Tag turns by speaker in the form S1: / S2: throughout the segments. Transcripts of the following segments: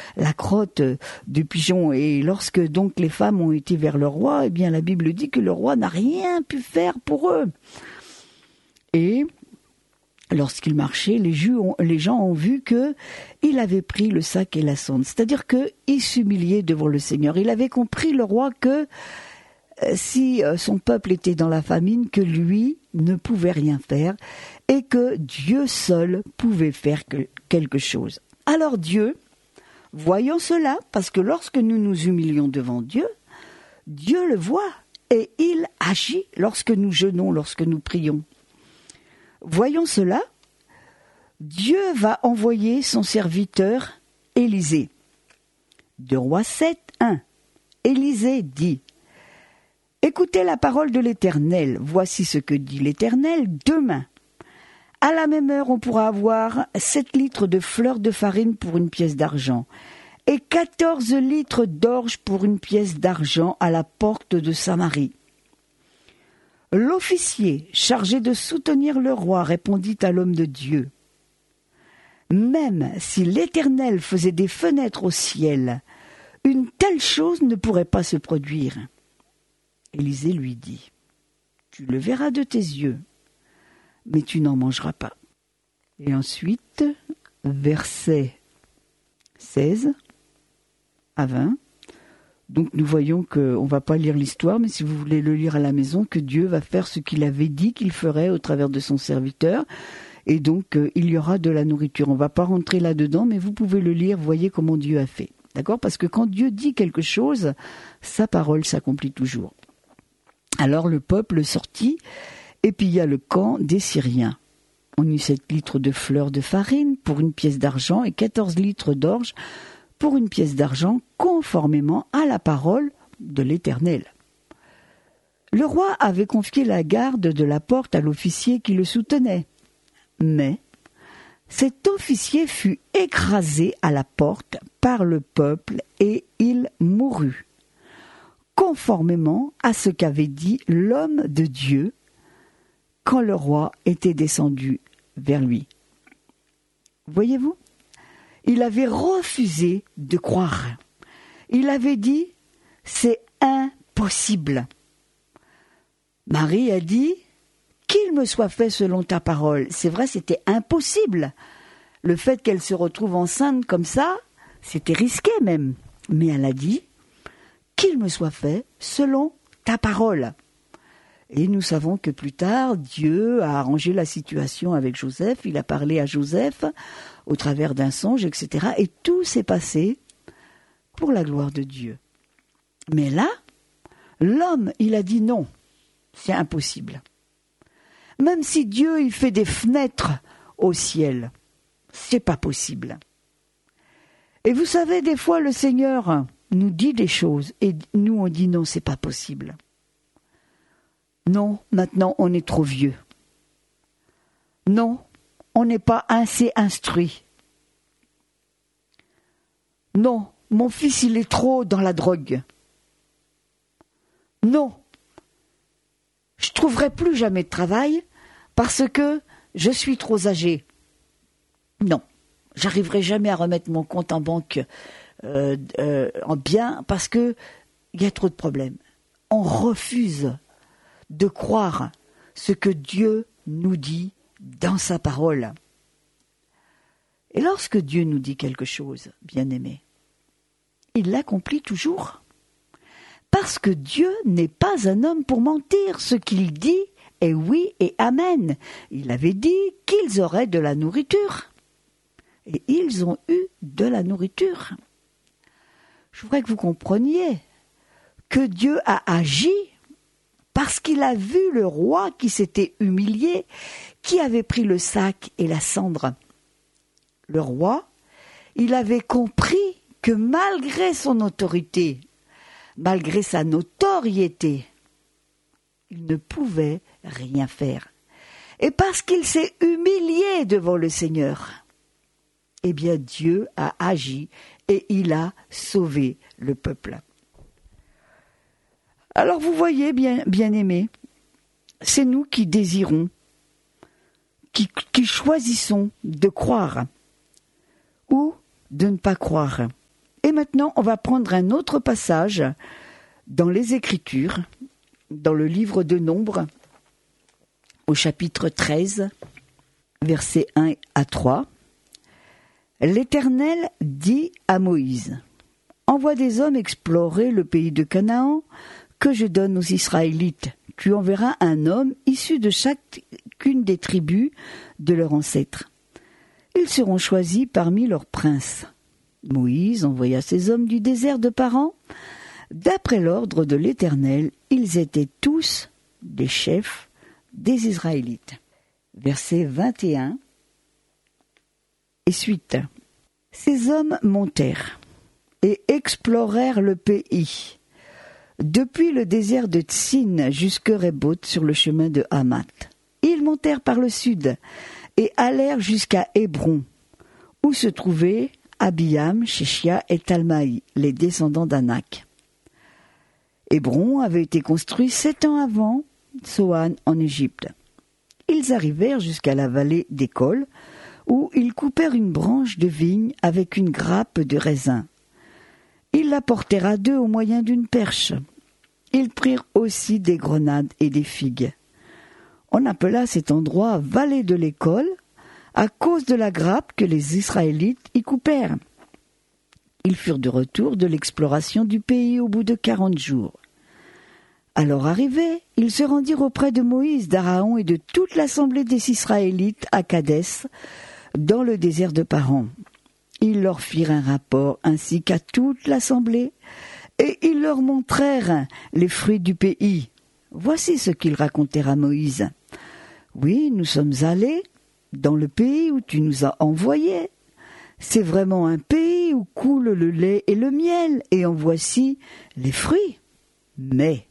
S1: la crotte du pigeon. Et lorsque donc les femmes ont été vers le roi, eh bien la Bible dit que le roi n'a rien pu faire pour eux. Et lorsqu'il marchait, les gens ont vu que il avait pris le sac et la sonde. C'est-à-dire qu'il s'humiliait devant le Seigneur. Il avait compris, le roi, que si son peuple était dans la famine, que lui ne pouvait rien faire et que Dieu seul pouvait faire quelque chose. Alors Dieu, voyant cela, parce que lorsque nous nous humilions devant Dieu, Dieu le voit et il agit lorsque nous jeûnons, lorsque nous prions. Voyons cela, Dieu va envoyer son serviteur Élisée. 2 Rois 7, 1. Élisée dit: écoutez la parole de l'Éternel. Voici ce que dit l'Éternel. Demain, à la même heure, on pourra avoir 7 litres de fleur de farine pour une pièce d'argent et 14 litres d'orge pour une pièce d'argent à la porte de Samarie. L'officier chargé de soutenir le roi répondit à l'homme de Dieu: même si l'Éternel faisait des fenêtres au ciel, une telle chose ne pourrait pas se produire. Élisée lui dit: tu le verras de tes yeux, mais tu n'en mangeras pas. Et ensuite, versets 16 à 20. Donc nous voyons qu'on ne va pas lire l'histoire, mais si vous voulez le lire à la maison, que Dieu va faire ce qu'il avait dit qu'il ferait au travers de son serviteur. Et donc il y aura de la nourriture. On ne va pas rentrer là-dedans, mais vous pouvez le lire, voyez comment Dieu a fait. D'accord ? Parce que quand Dieu dit quelque chose, sa parole s'accomplit toujours. Alors le peuple sortit, et puis il y a le camp des Syriens. On eut 7 litres de fleur de farine pour une pièce d'argent et 14 litres d'orge pour une pièce d'argent, conformément à la parole de l'Éternel. Le roi avait confié la garde de la porte à l'officier qui le soutenait. Mais cet officier fut écrasé à la porte par le peuple et il mourut, conformément à ce qu'avait dit l'homme de Dieu quand le roi était descendu vers lui. Voyez-vous ? Il avait refusé de croire. Il avait dit: c'est impossible. Marie a dit: qu'il me soit fait selon ta parole. C'est vrai, c'était impossible. Le fait qu'elle se retrouve enceinte comme ça, c'était risqué même. Mais elle a dit: qu'il me soit fait selon ta parole. Et nous savons que plus tard, Dieu a arrangé la situation avec Joseph. Il a parlé à Joseph au travers d'un songe, etc. Et tout s'est passé pour la gloire de Dieu. Mais là, l'homme, il a dit non, c'est impossible. Même si Dieu, il fait des fenêtres au ciel, c'est pas possible. Et vous savez, des fois, le Seigneur nous dit des choses et nous, on dit non, c'est pas possible. Non, maintenant, on est trop vieux. Non, on n'est pas assez instruit. Non, mon fils, il est trop dans la drogue. Non, je trouverai plus jamais de travail parce que je suis trop âgé. Non, j'arriverai jamais à remettre mon compte en banque en bien parce que il y a trop de problèmes. On refuse de croire ce que Dieu nous dit dans sa parole. Et lorsque Dieu nous dit quelque chose, bien-aimé, il l'accomplit toujours. Parce que Dieu n'est pas un homme pour mentir. Ce qu'il dit est oui et amen. Il avait dit qu'ils auraient de la nourriture. Et ils ont eu de la nourriture. Je voudrais que vous compreniez que Dieu a agi parce qu'il a vu le roi qui s'était humilié, qui avait pris le sac et la cendre. Le roi, il avait compris que malgré son autorité, malgré sa notoriété, il ne pouvait rien faire. Et parce qu'il s'est humilié devant le Seigneur, eh bien Dieu a agi et il a sauvé le peuple. Alors vous voyez, bien-aimés, c'est nous qui désirons, qui choisissons de croire ou de ne pas croire. Et maintenant, on va prendre un autre passage dans les Écritures, dans le livre de Nombres, au chapitre 13, versets 1 à 3. L'Éternel dit à Moïse : envoie des hommes explorer le pays de Canaan que je donne aux Israélites. Tu enverras un homme issu de chacune des tribus de leurs ancêtres. Ils seront choisis parmi leurs princes. Moïse envoya ces hommes du désert de Paran. D'après l'ordre de l'Éternel, ils étaient tous des chefs des Israélites. Versets 21 et suite. Ces hommes montèrent et explorèrent le pays, depuis le désert de Tsin jusqu'à Rehoboth sur le chemin de Hamath. Ils montèrent par le sud et allèrent jusqu'à Hébron, où se trouvaient Abiam, Sheshia et Talmaï, les descendants d'Anak. Hébron avait été construit 7 ans avant Soan en Égypte. Ils arrivèrent jusqu'à la vallée d'École, où ils coupèrent une branche de vigne avec une grappe de raisin. Ils la portèrent à deux au moyen d'une perche. Ils prirent aussi des grenades et des figues. On appela cet endroit vallée de l'École à cause de la grappe que les Israélites y coupèrent. Ils furent de retour de l'exploration du pays au bout de 40 jours. Alors arrivés, ils se rendirent auprès de Moïse, d'Aaron et de toute l'assemblée des Israélites à Kadès, dans le désert de Paran. Ils leur firent un rapport ainsi qu'à toute l'assemblée, et ils leur montrèrent les fruits du pays. Voici ce qu'ils racontèrent à Moïse. Oui, nous sommes allés dans le pays où tu nous as envoyés. C'est vraiment un pays où coule le lait et le miel, et en voici les fruits. Mais,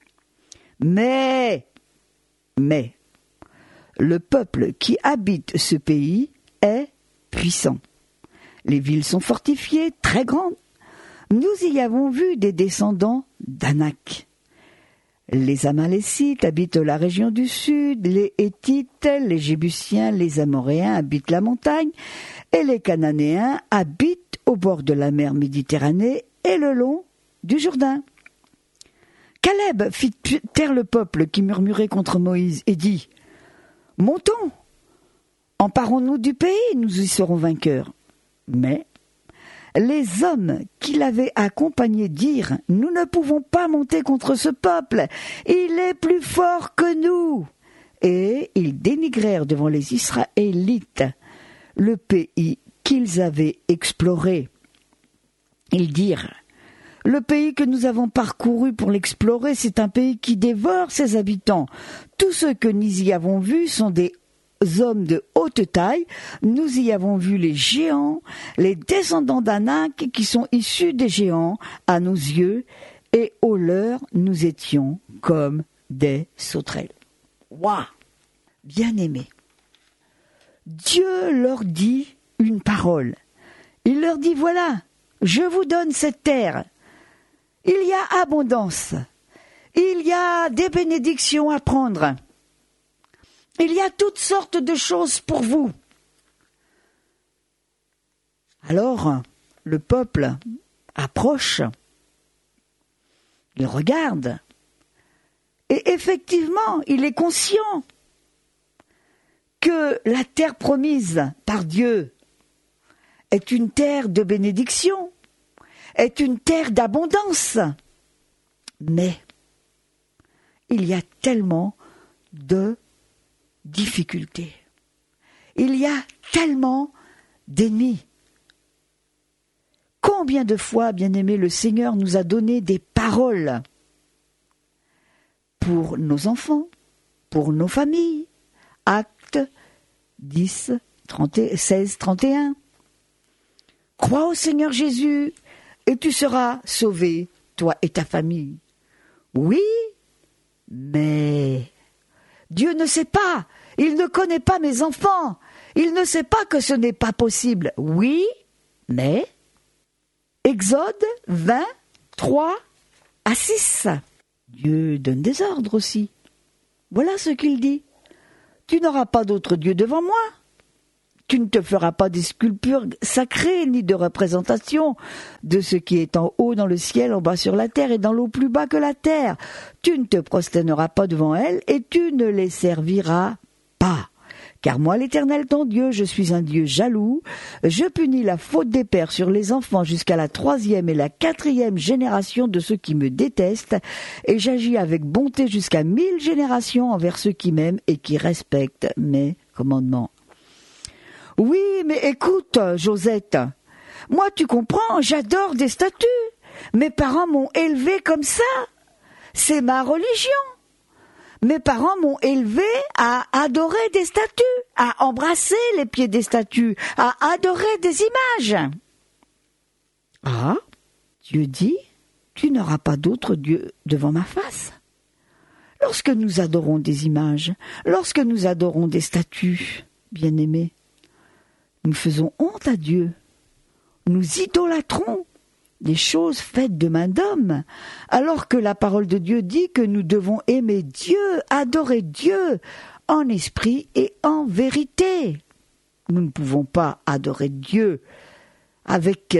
S1: le peuple qui habite ce pays est puissant. Les villes sont fortifiées, très grandes. Nous y avons vu des descendants d'Anak. Les Amalécites habitent la région du sud, les Héthites, les Jébusiens, les Amoréens habitent la montagne, et les Cananéens habitent au bord de la mer Méditerranée et le long du Jourdain. Caleb fit taire le peuple qui murmurait contre Moïse et dit : « Montons, emparons-nous du pays, nous y serons vainqueurs. » Mais les hommes qui l'avaient accompagné dirent : « Nous ne pouvons pas monter contre ce peuple, il est plus fort que nous. » Et ils dénigrèrent devant les Israélites le pays qu'ils avaient exploré. Ils dirent : « Le pays que nous avons parcouru pour l'explorer, c'est un pays qui dévore ses habitants. Tous ceux que nous y avons vus sont des hommes de haute taille. Nous y avons vu les géants, les descendants d'Anak qui sont issus des géants à nos yeux, et aux leurs nous étions comme des sauterelles. » Waouh ! Bien-aimés, Dieu leur dit une parole. Il leur dit : « Voilà, je vous donne cette terre. Il y a abondance. Il y a des bénédictions à prendre. Il y a toutes sortes de choses pour vous. » Alors, le peuple approche, il regarde, et effectivement, il est conscient que la terre promise par Dieu est une terre de bénédiction, est une terre d'abondance. Mais il y a tellement de difficultés. Il y a tellement d'ennemis. Combien de fois, bien-aimés, le Seigneur nous a donné des paroles pour nos enfants, pour nos familles. Actes 10, 16, 31. Crois au Seigneur Jésus et tu seras sauvé, toi et ta famille. Oui, mais Dieu ne sait pas. Il ne connaît pas mes enfants. Il ne sait pas que ce n'est pas possible. Oui, mais Exode 20, 3 à 6. Dieu donne des ordres aussi. Voilà ce qu'il dit. Tu n'auras pas d'autre Dieu devant moi. Tu ne te feras pas des sculptures sacrées, ni de représentations de ce qui est en haut dans le ciel, en bas sur la terre et dans l'eau plus bas que la terre. Tu ne te prosterneras pas devant elles et tu ne les serviras pas. Car moi, l'Éternel ton Dieu, je suis un Dieu jaloux. Je punis la faute des pères sur les enfants jusqu'à la 3e et la 4e génération de ceux qui me détestent, et j'agis avec bonté jusqu'à 1000 générations envers ceux qui m'aiment et qui respectent mes commandements. Oui, mais écoute, Josette, moi tu comprends, j'adore des statues. Mes parents m'ont élevé comme ça. C'est ma religion. Mes parents m'ont élevé à adorer des statues, à embrasser les pieds des statues, à adorer des images. Ah, Dieu dit, tu n'auras pas d'autre Dieu devant ma face. Lorsque nous adorons des images, lorsque nous adorons des statues, bien-aimés, nous faisons honte à Dieu. Nous idolâtrons des choses faites de main d'homme, alors que la parole de Dieu dit que nous devons aimer Dieu, adorer Dieu, en esprit et en vérité. Nous ne pouvons pas adorer Dieu avec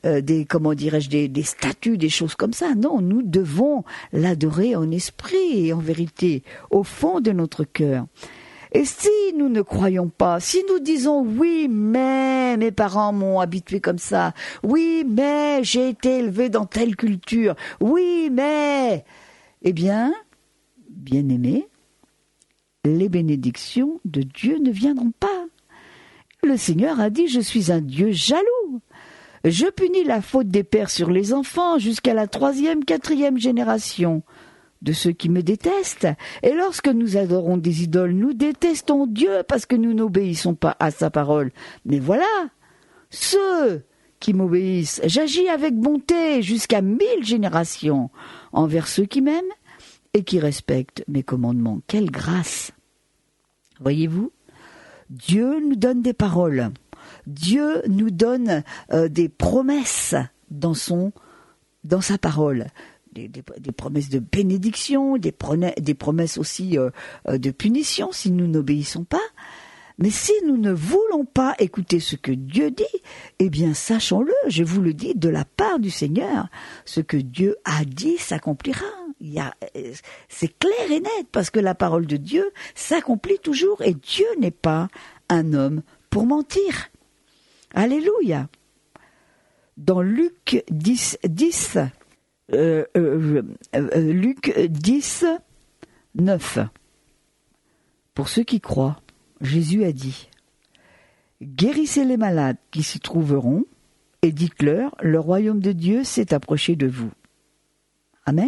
S1: des statues, des choses comme ça. Non, nous devons l'adorer en esprit et en vérité, au fond de notre cœur. Et si nous ne croyons pas, si nous disons oui, mais mes parents m'ont habitué comme ça, oui, mais j'ai été élevé dans telle culture, oui, mais, eh bien, bien-aimés, les bénédictions de Dieu ne viendront pas. Le Seigneur a dit, je suis un Dieu jaloux. Je punis la faute des pères sur les enfants jusqu'à la 3e, 4e génération de ceux qui me détestent. Et lorsque nous adorons des idoles, nous détestons Dieu parce que nous n'obéissons pas à sa parole. Mais voilà, ceux qui m'obéissent, j'agis avec bonté jusqu'à 1000 générations envers ceux qui m'aiment et qui respectent mes commandements. Quelle grâce! Voyez-vous, Dieu nous donne des paroles. Dieu nous donne des promesses dans sa parole. Des promesses de bénédiction, des promesses aussi de punition si nous n'obéissons pas. Mais si nous ne voulons pas écouter ce que Dieu dit, eh bien sachons-le, je vous le dis, de la part du Seigneur, ce que Dieu a dit s'accomplira. C'est clair et net, parce que la parole de Dieu s'accomplit toujours, et Dieu n'est pas un homme pour mentir. Alléluia. Dans Luc 10, Luc 10, 9. Pour ceux qui croient, Jésus a dit « Guérissez les malades qui s'y trouveront et dites-leur, le royaume de Dieu s'est approché de vous. » Amen.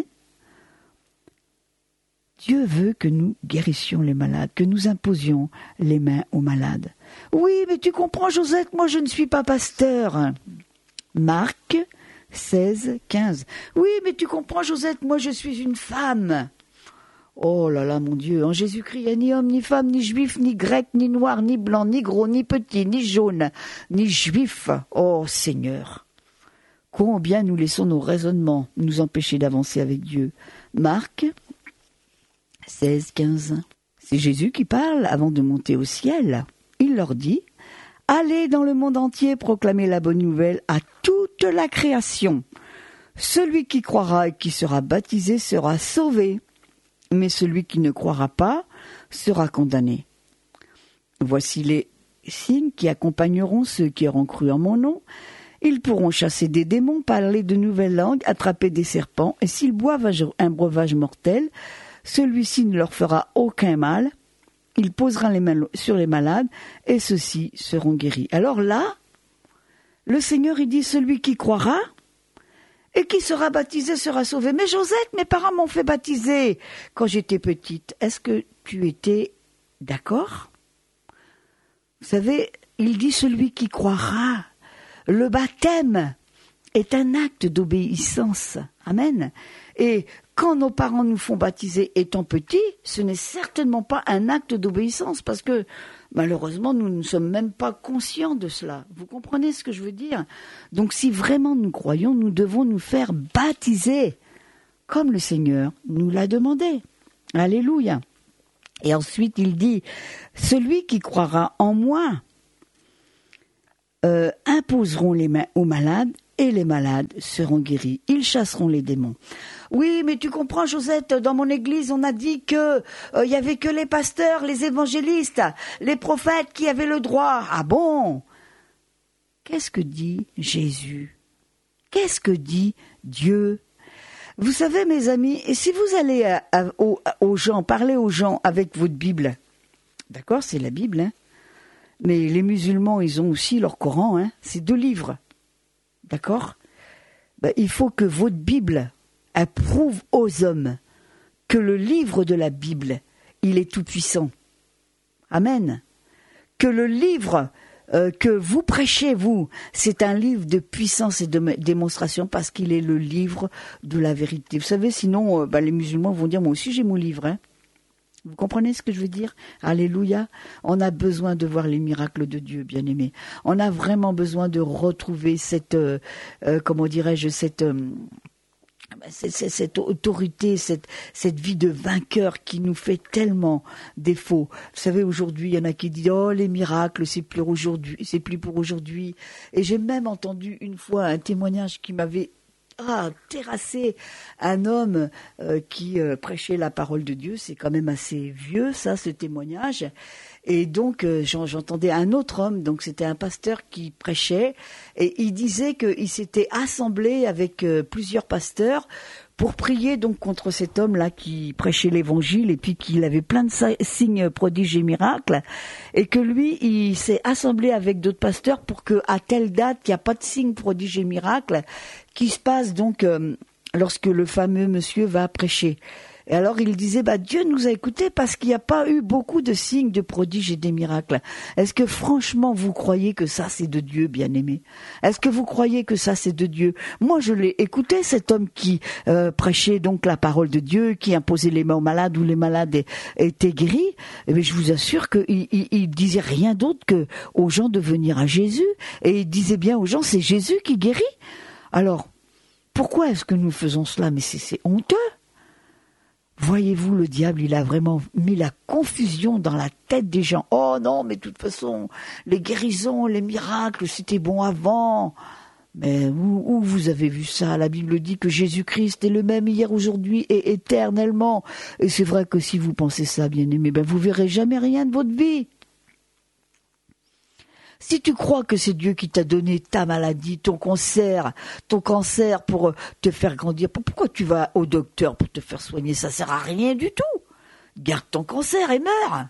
S1: Dieu veut que nous guérissions les malades, que nous imposions les mains aux malades. Oui, mais tu comprends, Josette, moi je ne suis pas pasteur. Marc 16, 15. Oui, mais tu comprends, Josette, moi je suis une femme. Oh là là, mon Dieu, en Jésus-Christ, il n'y a ni homme, ni femme, ni juif, ni grec, ni noir, ni blanc, ni gros, ni petit, ni jaune, ni juif. Oh Seigneur, combien nous laissons nos raisonnements nous empêcher d'avancer avec Dieu. Marc 16, 15. C'est Jésus qui parle avant de monter au ciel. Il leur dit « Allez dans le monde entier proclamer la bonne nouvelle à toute la création. Celui qui croira et qui sera baptisé sera sauvé, mais celui qui ne croira pas sera condamné. Voici les signes qui accompagneront ceux qui auront cru en mon nom. Ils pourront chasser des démons, parler de nouvelles langues, attraper des serpents, et s'ils boivent un breuvage mortel, celui-ci ne leur fera aucun mal. Il posera les mains sur les malades, et ceux-ci seront guéris. » Alors là, le Seigneur, il dit, celui qui croira et qui sera baptisé sera sauvé. Mais Josette, mes parents m'ont fait baptiser quand j'étais petite. Est-ce que tu étais d'accord? Vous savez, il dit celui qui croira. Le baptême est un acte d'obéissance. Amen. Et quand nos parents nous font baptiser étant petits, ce n'est certainement pas un acte d'obéissance parce que malheureusement, nous ne sommes même pas conscients de cela. Vous comprenez ce que je veux dire? Donc si vraiment nous croyons, nous devons nous faire baptiser comme le Seigneur nous l'a demandé. Alléluia. Et ensuite, il dit, celui qui croira en moi imposeront les mains aux malades et les malades seront guéris. Ils chasseront les démons. Oui, mais tu comprends, Josette, dans mon église, on a dit que y avait que les pasteurs, les évangélistes, les prophètes qui avaient le droit. Ah bon? Qu'est-ce que dit Jésus? Qu'est-ce que dit Dieu? Vous savez, mes amis, et si vous allez aux gens, parler aux gens avec votre Bible, d'accord, c'est la Bible, hein, mais les musulmans, ils ont aussi leur Coran, hein, c'est 2 livres, d'accord? Ben, il faut que votre Bible prouve aux hommes que le livre de la Bible, il est tout puissant. Amen. Que le livre que vous prêchez, vous, c'est un livre de puissance et de démonstration parce qu'il est le livre de la vérité. Vous savez, sinon, les musulmans vont dire, moi aussi j'ai mon livre, hein. Vous comprenez ce que je veux dire? Alléluia. On a besoin de voir les miracles de Dieu, bien-aimés. On a vraiment besoin de retrouver cette, comment dirais-je, cette autorité, cette vie de vainqueur qui nous fait tellement défaut. Vous savez, aujourd'hui, il y en a qui disent « Oh, les miracles, c'est plus pour aujourd'hui. » Et j'ai même entendu une fois un témoignage qui m'avait terrassé, un homme qui prêchait la parole de Dieu. C'est quand même assez vieux, ça, ce témoignage. Et donc, j'entendais un autre homme, donc c'était un pasteur qui prêchait, et il disait qu'il s'était assemblé avec plusieurs pasteurs pour prier donc contre cet homme-là qui prêchait l'évangile, et puis qu'il avait plein de signes, prodiges et miracles, et que lui, il s'est assemblé avec d'autres pasteurs pour que à telle date, il n'y a pas de signes, prodiges et miracles, qui se passe donc lorsque le fameux monsieur va prêcher. Et alors il disait, Dieu nous a écoutés parce qu'il n'y a pas eu beaucoup de signes, de prodiges et des miracles. Est-ce que franchement vous croyez que ça c'est de Dieu, bien-aimé? Est-ce que vous croyez que ça c'est de Dieu? Moi je l'ai écouté, cet homme qui prêchait donc la parole de Dieu, qui imposait les mains aux malades, où les malades étaient guéris. Mais je vous assure qu'il disait rien d'autre que aux gens de venir à Jésus. Et il disait bien aux gens, c'est Jésus qui guérit. Alors, pourquoi est-ce que nous faisons cela? Mais c'est honteux. Voyez-vous, le diable, il a vraiment mis la confusion dans la tête des gens. Oh non, mais de toute façon, les guérisons, les miracles, c'était bon avant. Mais où vous avez vu ça? La Bible dit que Jésus-Christ est le même hier, aujourd'hui et éternellement. Et c'est vrai que si vous pensez ça, bien-aimé, vous verrez jamais rien de votre vie. Si tu crois que c'est Dieu qui t'a donné ta maladie, ton cancer pour te faire grandir, pourquoi tu vas au docteur pour te faire soigner? Ça sert à rien du tout. Garde ton cancer et meurs.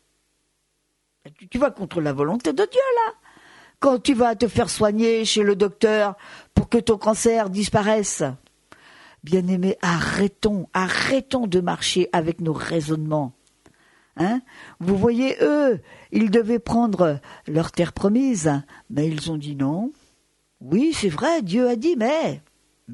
S1: Tu vas contre la volonté de Dieu, là. Quand tu vas te faire soigner chez le docteur pour que ton cancer disparaisse. Bien-aimés, arrêtons de marcher avec nos raisonnements. Hein? Vous voyez, eux, ils devaient prendre leur terre promise, mais ils ont dit non. Oui, c'est vrai, Dieu a dit, mais,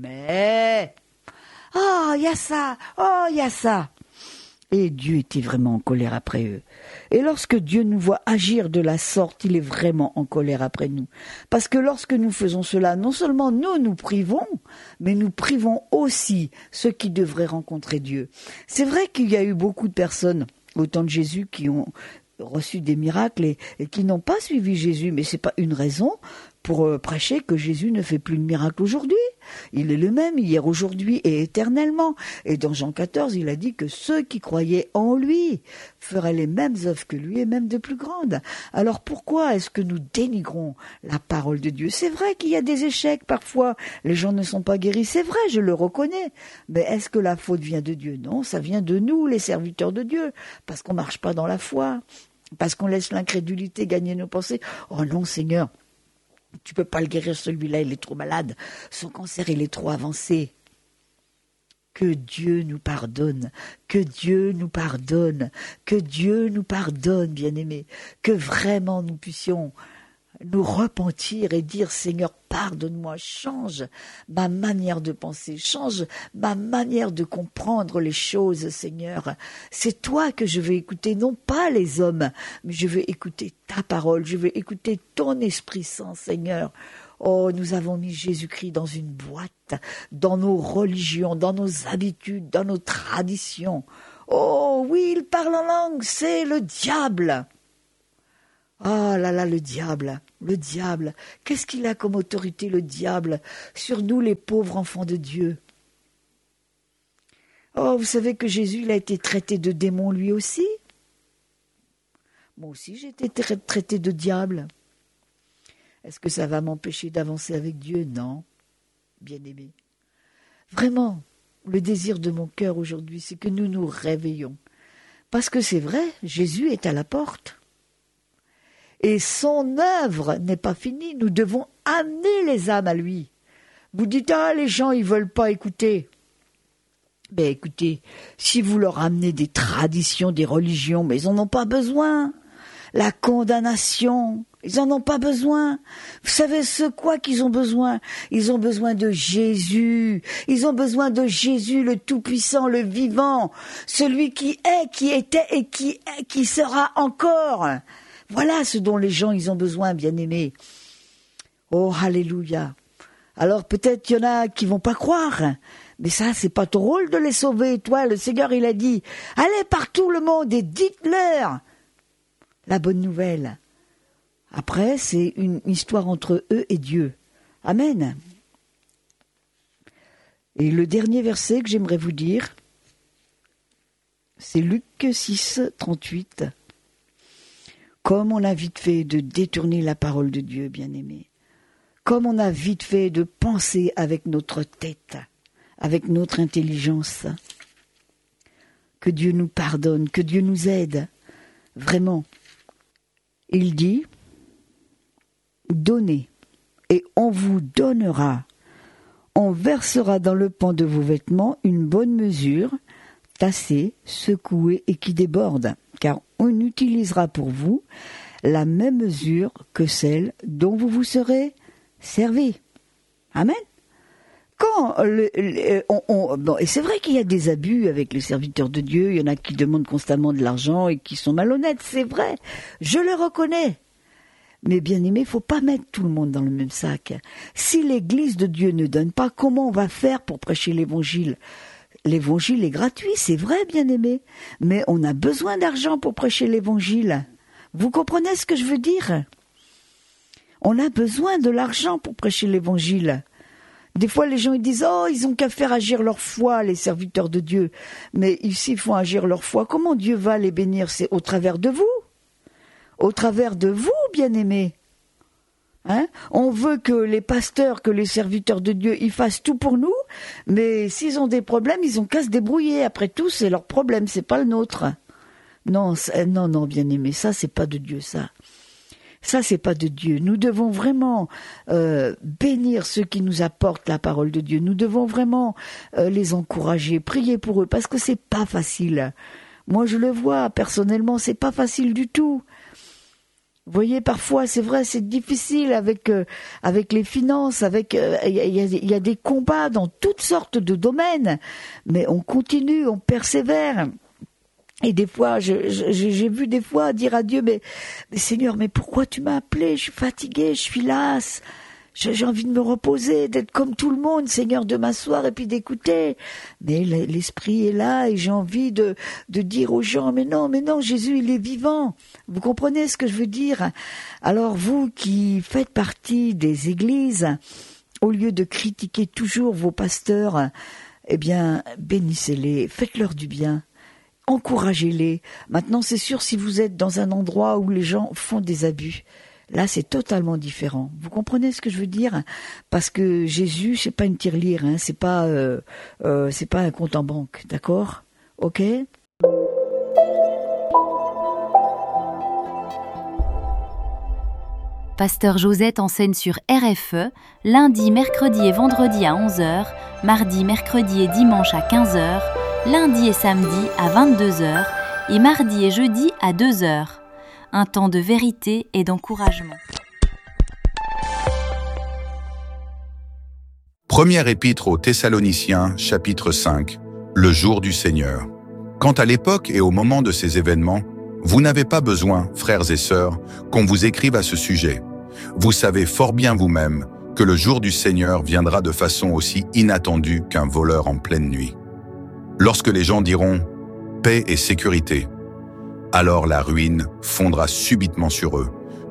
S1: il y a ça. Et Dieu était vraiment en colère après eux. Et lorsque Dieu nous voit agir de la sorte, il est vraiment en colère après nous. Parce que lorsque nous faisons cela, non seulement nous privons, mais nous privons aussi ceux qui devraient rencontrer Dieu. C'est vrai qu'il y a eu beaucoup de personnes au temps de Jésus qui ont reçu des miracles et qui n'ont pas suivi Jésus, mais c'est pas une raison pour prêcher que Jésus ne fait plus de miracles aujourd'hui. Il est le même hier, aujourd'hui et éternellement. Et dans Jean 14, il a dit que ceux qui croyaient en lui feraient les mêmes œuvres que lui et même de plus grandes. Alors pourquoi est-ce que nous dénigrons la parole de Dieu? C'est vrai qu'il y a des échecs parfois, les gens ne sont pas guéris, c'est vrai, je le reconnais. Mais est-ce que la faute vient de Dieu? Non, ça vient de nous, les serviteurs de Dieu, parce qu'on ne marche pas dans la foi, parce qu'on laisse l'incrédulité gagner nos pensées. Oh non, Seigneur, tu peux pas le guérir, celui-là, il est trop malade. Son cancer, il est trop avancé. Que Dieu nous pardonne, que Dieu nous pardonne, que Dieu nous pardonne, bien-aimés. Que vraiment nous puissions nous repentir et dire, Seigneur, pardonne-moi, change ma manière de penser, change ma manière de comprendre les choses, Seigneur. C'est toi que je vais écouter, non pas les hommes, mais je vais écouter ta parole, je vais écouter ton Esprit Saint, Seigneur. Oh, nous avons mis Jésus-Christ dans une boîte, dans nos religions, dans nos habitudes, dans nos traditions. Oh, oui, il parle en langue, c'est le diable. Ah là là, le diable, qu'est-ce qu'il a comme autorité, le diable, sur nous les pauvres enfants de Dieu? Oh, vous savez que Jésus, il a été traité de démon lui aussi? Moi aussi, j'ai été traité de diable. Est-ce que ça va m'empêcher d'avancer avec Dieu? Non, bien-aimé. Vraiment, le désir de mon cœur aujourd'hui, c'est que nous nous réveillons. Parce que c'est vrai, Jésus est à la porte. Et son œuvre n'est pas finie. Nous devons amener les âmes à lui. Vous dites, ah, les gens, ils veulent pas écouter. Ben écoutez, si vous leur amenez des traditions, des religions, mais ils n'en ont pas besoin. La condamnation, ils n'en ont pas besoin. Vous savez ce quoi qu'ils ont besoin? Ils ont besoin de Jésus. Ils ont besoin de Jésus, le Tout-Puissant, le Vivant, celui qui est, qui était et qui sera encore. Voilà ce dont les gens ils ont besoin, bien-aimés. Oh, alléluia. Alors peut-être il y en a qui vont pas croire, mais ça c'est pas ton rôle de les sauver. Toi, le Seigneur il a dit, allez partout le monde et dites-leur la bonne nouvelle. Après, c'est une histoire entre eux et Dieu. Amen. Et le dernier verset que j'aimerais vous dire, c'est Luc 6, 38. Comme on a vite fait de détourner la parole de Dieu, bien-aimé. Comme on a vite fait de penser avec notre tête, avec notre intelligence. Que Dieu nous pardonne, que Dieu nous aide. Vraiment. Il dit, donnez, et on vous donnera. On versera dans le pan de vos vêtements une bonne mesure, tassée, secouée et qui déborde, car on utilisera pour vous la même mesure que celle dont vous vous serez servi. Amen. Et c'est vrai qu'il y a des abus avec les serviteurs de Dieu, il y en a qui demandent constamment de l'argent et qui sont malhonnêtes, c'est vrai, je le reconnais. Mais bien aimé, il ne faut pas mettre tout le monde dans le même sac. Si l'Église de Dieu ne donne pas, comment on va faire pour prêcher l'Évangile? L'Évangile est gratuit, c'est vrai, bien aimé, mais on a besoin d'argent pour prêcher l'Évangile. Vous comprenez ce que je veux dire? On a besoin de l'argent pour prêcher l'Évangile. Des fois, les gens ils disent « Oh, ils ont qu'à faire agir leur foi, les serviteurs de Dieu. » Mais s'ils font agir leur foi, comment Dieu va les bénir? C'est au travers de vous. Au travers de vous, bien-aimés. Hein? On veut que les pasteurs, que les serviteurs de Dieu, ils fassent tout pour nous, mais s'ils ont des problèmes, ils ont qu'à se débrouiller. Après tout, c'est leur problème, c'est pas le nôtre. Non, non, bien-aimés, ça, c'est pas de Dieu, ça. Ça, c'est pas de Dieu. Nous devons vraiment bénir ceux qui nous apportent la parole de Dieu. Nous devons vraiment les encourager, prier pour eux, parce que c'est pas facile. Moi, je le vois personnellement, c'est pas facile du tout. Vous voyez, parfois, c'est vrai, c'est difficile avec les finances, il y a des combats dans toutes sortes de domaines, mais on continue, on persévère. Et des fois, j'ai vu des fois dire à Dieu, mais Seigneur, mais pourquoi tu m'as appelé? Je suis fatiguée, je suis lasse, j'ai envie de me reposer, d'être comme tout le monde, Seigneur, de m'asseoir et puis d'écouter. Mais l'Esprit est là et j'ai envie de dire aux gens, mais non, Jésus, il est vivant. Vous comprenez ce que je veux dire? Alors vous qui faites partie des églises, au lieu de critiquer toujours vos pasteurs, eh bien, bénissez-les, faites-leur du bien. Encouragez-les. Maintenant, c'est sûr, si vous êtes dans un endroit où les gens font des abus, là, c'est totalement différent. Vous comprenez ce que je veux dire? Parce que Jésus, c'est pas une tirelire, hein, c'est pas un compte en banque, d'accord? Ok?
S2: Pasteur Josette enseigne sur RFE, lundi, mercredi et vendredi à 11h, mardi, mercredi et dimanche à 15h, lundi et samedi à 22h et mardi et jeudi à 2h. Un temps de vérité et d'encouragement.
S3: Première épître aux Thessaloniciens, chapitre 5, le jour du Seigneur. Quant à l'époque et au moment de ces événements, vous n'avez pas besoin, frères et sœurs, qu'on vous écrive à ce sujet. Vous savez fort bien vous-même que le jour du Seigneur viendra de façon aussi inattendue qu'un voleur en pleine nuit. Lorsque les gens diront « paix et sécurité », alors la ruine fondra subitement sur eux,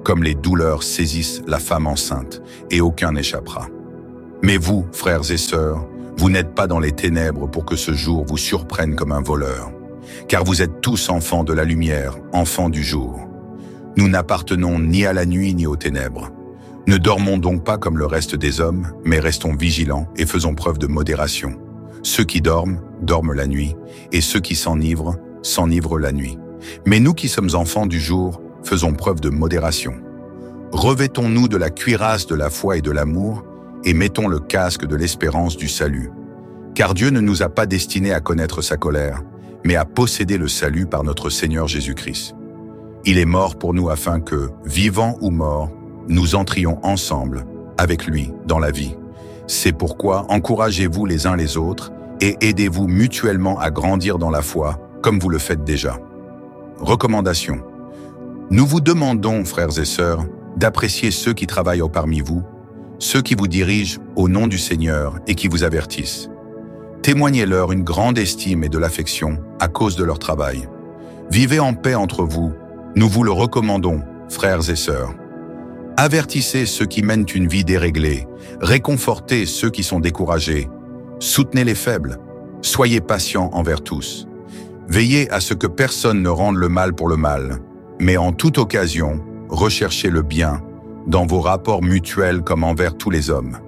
S3: comme les douleurs saisissent la femme enceinte, et aucun n'échappera. Mais vous, frères et sœurs, vous n'êtes pas dans les ténèbres pour que ce jour vous surprenne comme un voleur, car vous êtes tous enfants de la lumière, enfants du jour. Nous n'appartenons ni à la nuit ni aux ténèbres. Ne dormons donc pas comme le reste des hommes, mais restons vigilants et faisons preuve de modération. Ceux qui dorment, dorment la nuit, et ceux qui s'enivrent, s'enivrent la nuit. Mais nous qui sommes enfants du jour, faisons preuve de modération. Revêtons-nous de la cuirasse de la foi et de l'amour, et mettons le casque de l'espérance du salut. Car Dieu ne nous a pas destinés à connaître sa colère, mais à posséder le salut par notre Seigneur Jésus-Christ. Il est mort pour nous afin que, vivants ou morts, nous entrions ensemble, avec lui, dans la vie. C'est pourquoi encouragez-vous les uns les autres et aidez-vous mutuellement à grandir dans la foi, comme vous le faites déjà. Recommandation. Nous vous demandons, frères et sœurs, d'apprécier ceux qui travaillent parmi vous, ceux qui vous dirigent au nom du Seigneur et qui vous avertissent. Témoignez-leur une grande estime et de l'affection à cause de leur travail. Vivez en paix entre vous, nous vous le recommandons, frères et sœurs. Avertissez ceux qui mènent une vie déréglée, réconfortez ceux qui sont découragés, soutenez les faibles, soyez patients envers tous. Veillez à ce que personne ne rende le mal pour le mal, mais en toute occasion, recherchez le bien dans vos rapports mutuels comme envers tous les hommes.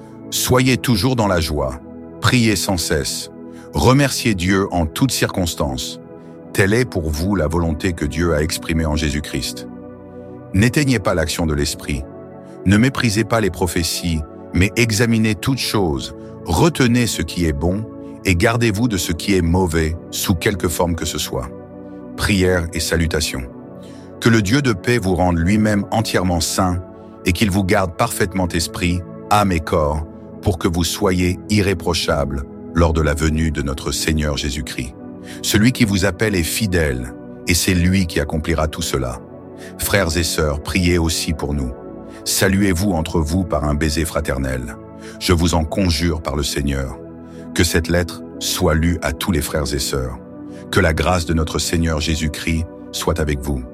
S3: Soyez toujours dans la joie, priez sans cesse, remerciez Dieu en toutes circonstances. Telle est pour vous la volonté que Dieu a exprimée en Jésus-Christ. N'éteignez pas l'action de l'Esprit. Ne méprisez pas les prophéties, mais examinez toutes choses, retenez ce qui est bon et gardez-vous de ce qui est mauvais sous quelque forme que ce soit. Prières et salutations. Que le Dieu de paix vous rende lui-même entièrement saint et qu'il vous garde parfaitement esprit, âme et corps, pour que vous soyez irréprochables lors de la venue de notre Seigneur Jésus-Christ. Celui qui vous appelle est fidèle, et c'est lui qui accomplira tout cela. Frères et sœurs, priez aussi pour nous. Saluez-vous entre vous par un baiser fraternel. Je vous en conjure par le Seigneur. Que cette lettre soit lue à tous les frères et sœurs. Que la grâce de notre Seigneur Jésus-Christ soit avec vous.